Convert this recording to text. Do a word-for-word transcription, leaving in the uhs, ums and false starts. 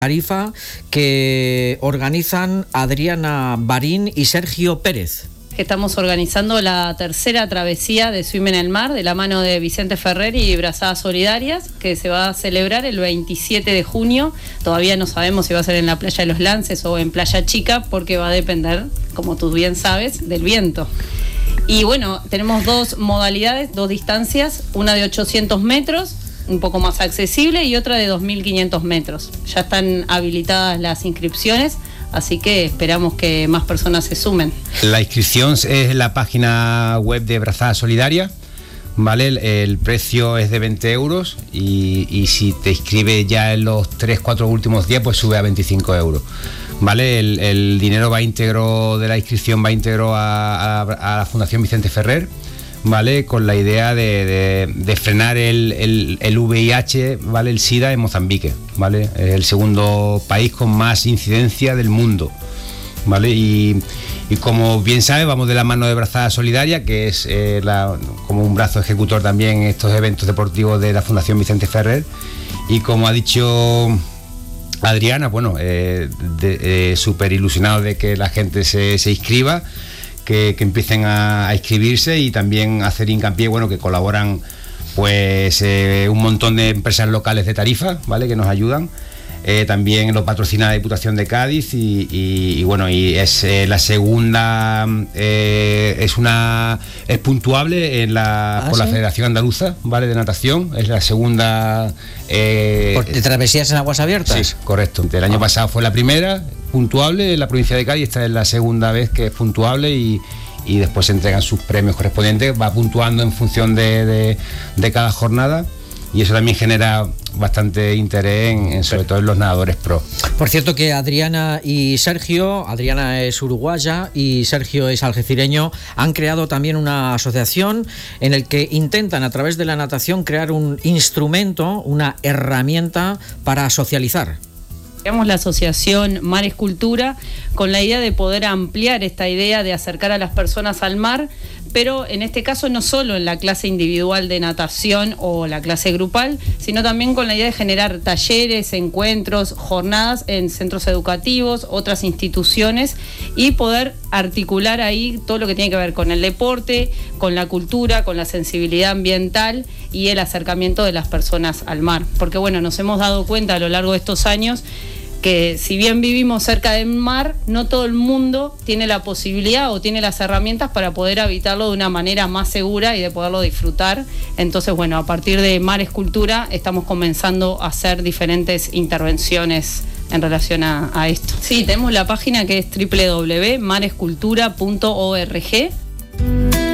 Tarifa que organizan Adriana Barín y Sergio Pérez. Estamos organizando la tercera travesía de Swim en el Mar de la mano de Vicente Ferrer y Brazadas Solidarias, que se va a celebrar el veintisiete de junio. Todavía no sabemos si va a ser en la Playa de los Lances o en Playa Chica, porque va a depender, como tú bien sabes, del viento. Y bueno, tenemos dos modalidades, dos distancias, una de ochocientos metros, un poco más accesible, y otra de dos mil quinientos metros. Ya están habilitadas las inscripciones, así que esperamos que más personas se sumen. La inscripción es en la página web de Brazadas Solidarias, ¿vale? El, el precio es de veinte euros y, y si te inscribes ya en los tres cuatro últimos días, pues sube a veinticinco euros. ¿Vale? El, el dinero va íntegro de la inscripción, va íntegro a, a, a la Fundación Vicente Ferrer, ¿vale? Con la idea de, de, de frenar el, el, el V I H, ¿vale? El SIDA en Mozambique, ¿vale? Es el segundo país con más incidencia del mundo, ¿vale? Y, y como bien sabes, vamos de la mano de Brazadas Solidarias, que es eh, la, como un brazo ejecutor también en estos eventos deportivos de la Fundación Vicente Ferrer. Y como ha dicho Adriana, bueno, eh, eh, súper ilusionado de que la gente se, se inscriba, que, que empiecen a, a inscribirse, y también hacer hincapié, bueno, que colaboran pues eh, un montón de empresas locales de Tarifa, ¿vale? Que nos ayudan. Eh, también lo patrocina la Diputación de Cádiz y, y, y bueno, y es eh, la segunda, eh, es una es puntuable en la ah, por ¿sí? la Federación Andaluza, ¿vale? De natación, es la segunda eh, ¿de travesías en aguas abiertas? Sí, correcto. El año ah. pasado fue la primera puntuable en la provincia de Cádiz, esta es la segunda vez que es puntuable, y y después se entregan sus premios correspondientes, va puntuando en función de, de, de cada jornada, y eso también genera bastante interés en, en sobre todo en los nadadores pro. Por cierto que Adriana y Sergio, Adriana es uruguaya y Sergio es algecireño, han creado también una asociación en el que intentan a través de la natación crear un instrumento, una herramienta para socializar. Creamos la asociación Mares Cultura con la idea de poder ampliar esta idea de acercar a las personas al mar, pero en este caso no solo en la clase individual de natación o la clase grupal, sino también con la idea de generar talleres, encuentros, jornadas en centros educativos, otras instituciones, y poder articular ahí todo lo que tiene que ver con el deporte, con la cultura, con la sensibilidad ambiental y el acercamiento de las personas al mar. Porque bueno, nos hemos dado cuenta a lo largo de estos años que si bien vivimos cerca del mar, no todo el mundo tiene la posibilidad o tiene las herramientas para poder habitarlo de una manera más segura y de poderlo disfrutar. Entonces, bueno, a partir de Mares Cultura estamos comenzando a hacer diferentes intervenciones en relación a, a esto. Sí, tenemos la página que es doble u doble u doble u punto mares cultura punto org.